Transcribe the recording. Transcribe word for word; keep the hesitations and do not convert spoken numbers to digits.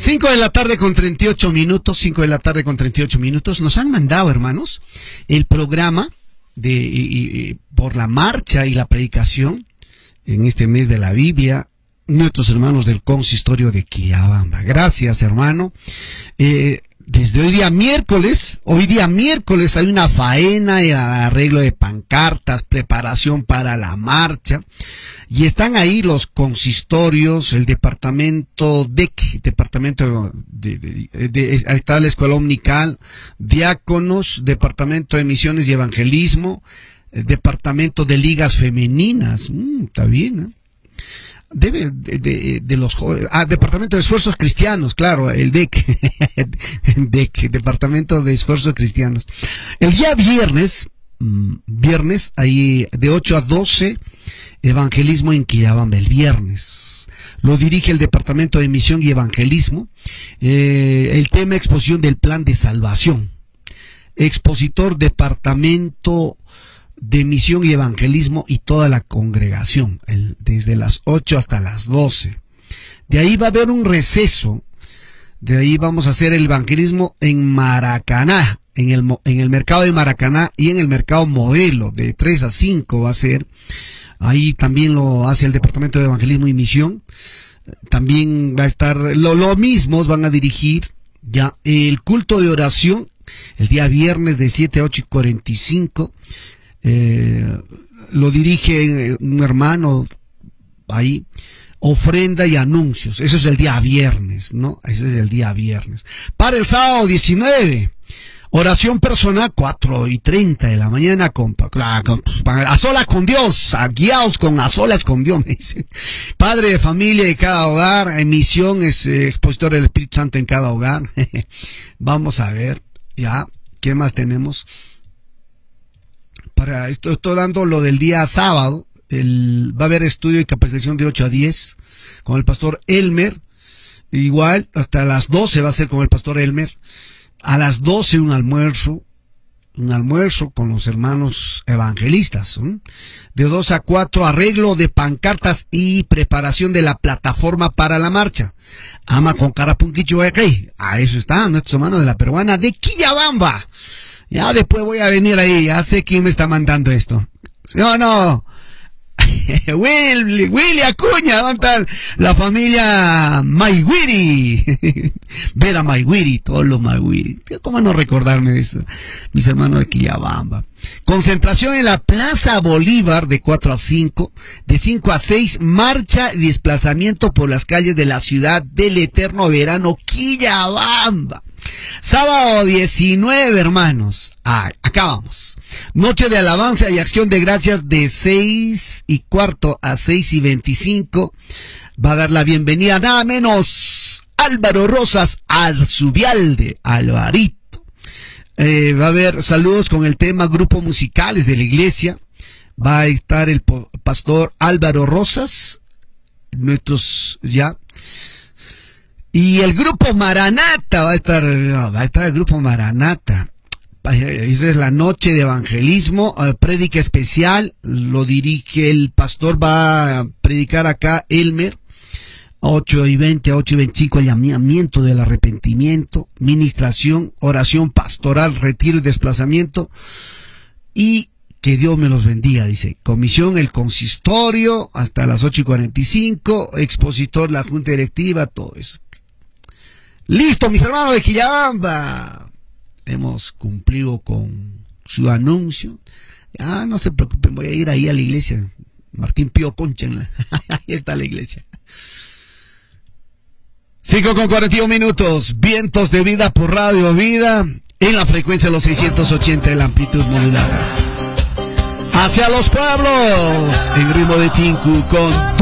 Cinco de la tarde con treinta y ocho minutos, cinco de la tarde con treinta y ocho minutos. Nos han mandado, hermanos, el programa de y, y, por la marcha y la predicación en este mes de la Biblia, nuestros hermanos del consistorio de Quillabamba. Gracias, hermano. Eh, desde hoy día miércoles, hoy día miércoles hay una faena, el arreglo de pancartas, preparación para la marcha, y están ahí los consistorios, el departamento D E C, departamento de, de, de, de ahí está la escuela omnical, diáconos, departamento de misiones y evangelismo, el departamento de ligas femeninas, mm, está bien, ¿eh? Debe de, de, de los ah, departamento de esfuerzos cristianos, claro, el D E C, D E C, departamento de esfuerzos cristianos. El día viernes, viernes ahí de ocho a doce, evangelismo en Quillabamba, el viernes. Lo dirige el departamento de misión y evangelismo. Eh, el tema exposición del plan de salvación. Expositor departamento de misión y evangelismo y toda la congregación, el, desde las ocho hasta las doce. De ahí va a haber un receso, de ahí vamos a hacer el evangelismo en Maracaná, en el, en el mercado de Maracaná y en el mercado Modelo, de tres a cinco va a ser, ahí también lo hace el departamento de evangelismo y misión, también va a estar, lo, lo mismos van a dirigir ya el culto de oración, el día viernes de siete a ocho y cuarenta y cinco, Eh, lo dirige un hermano ahí, ofrenda y anuncios. Eso es el día viernes, ¿no? Ese es el día viernes. Para el sábado diecinueve, oración personal, cuatro y treinta de la mañana, con, a solas con Dios, a guiados con a solas con Dios, me dice. Padre de familia de cada hogar, en misión es eh, expositor del Espíritu Santo en cada hogar. Vamos a ver, ya, ¿qué más tenemos? Para esto estoy dando lo del día sábado, el, va a haber estudio y capacitación de ocho a diez con el pastor Elmer, igual hasta las doce va a ser con el pastor Elmer, a las doce un almuerzo, un almuerzo con los hermanos evangelistas, ¿eh? De dos a cuatro arreglo de pancartas y preparación de la plataforma para la marcha. Ama con carapunquicho aquí, a eso está nuestros hermanos de la peruana de Quillabamba. Ya después voy a venir ahí, ya sé quién me está mandando esto. No, no. Willy, Willy Acuña, ¿dónde está la familia Maiguiri? Ver a Maiguiri, todos los Maiguiri. ¿Cómo no recordarme de eso? Mis hermanos de Quillabamba. Concentración en la Plaza Bolívar de cuatro a cinco, de cinco a seis, marcha y desplazamiento por las calles de la ciudad del eterno verano Quillabamba. Sábado diecinueve, hermanos. Ah, acá vamos. Noche de alabanza y acción de gracias de seis y cuarto a seis y veinticinco. Va a dar la bienvenida nada menos Álvaro Rosas Arzubialde, Alvarito. Eh, va a haber saludos con el tema grupo musicales de la iglesia. Va a estar el pastor Álvaro Rosas, nuestros ya. Y el grupo Maranata, va a estar, va a estar el grupo Maranata. Esa es la noche de evangelismo, uh, prédica especial, lo dirige el pastor, va a predicar acá Elmer, ocho y veinte a ocho y veinticinco, el llamamiento del arrepentimiento, ministración, oración pastoral, retiro y desplazamiento, y que Dios me los bendiga, dice, comisión, el consistorio, hasta las ocho y cuarenta y cinco, expositor, la junta directiva, todo eso. Listo, mis hermanos de Quillabamba. Hemos cumplido con su anuncio. Ah, no se preocupen, voy a ir ahí a la iglesia. Martín Pío Concha. Ahí está la iglesia. cinco con cuarenta y uno minutos. Vientos de vida por Radio Vida. En la frecuencia de los seiscientos ochenta de la amplitud modulada. Hacia los pueblos. En ritmo de Tinku con